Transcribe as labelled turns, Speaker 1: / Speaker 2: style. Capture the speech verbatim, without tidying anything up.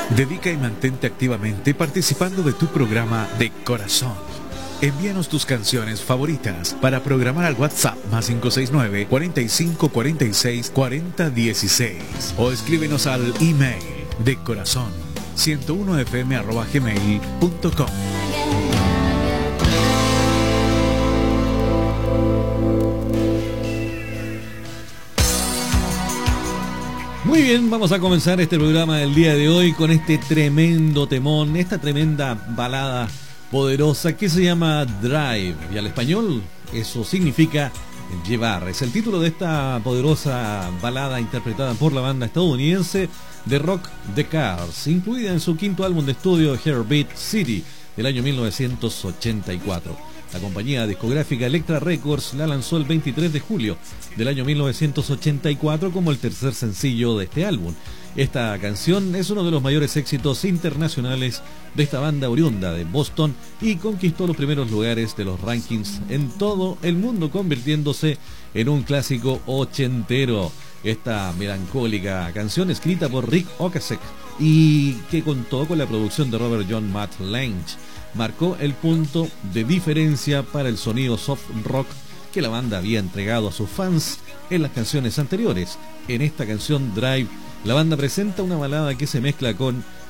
Speaker 1: Dedica y mantente activamente participando de tu programa de corazón. Envíanos tus canciones favoritas para programar al WhatsApp más cinco seis nueve, cuarenta y cinco, cuarenta y seis, cuarenta dieciséis o escríbenos al email de corazón ciento uno f m arroba gmail punto com.
Speaker 2: Muy bien, vamos a comenzar este programa del día de hoy con este tremendo temón, esta tremenda balada poderosa que se llama Drive, y al español eso significa llevar. Es el título de esta poderosa balada interpretada por la banda estadounidense de rock The Cars, incluida en su quinto álbum de estudio Heartbeat City del año mil novecientos ochenta y cuatro. La compañía discográfica Elektra Records la lanzó el veintitrés de julio del año mil novecientos ochenta y cuatro como el tercer sencillo de este álbum. Esta canción es uno de los mayores éxitos internacionales de esta banda oriunda de Boston y conquistó los primeros lugares de los rankings en todo el mundo, convirtiéndose en un clásico ochentero. Esta melancólica canción, escrita por Rick Ocasek y que contó con la producción de Robert John Matt Lange, marcó el punto de diferencia para el sonido soft rock que la banda había entregado a sus fans en las canciones anteriores. En esta canción Drive, la banda presenta una balada que se mezcla con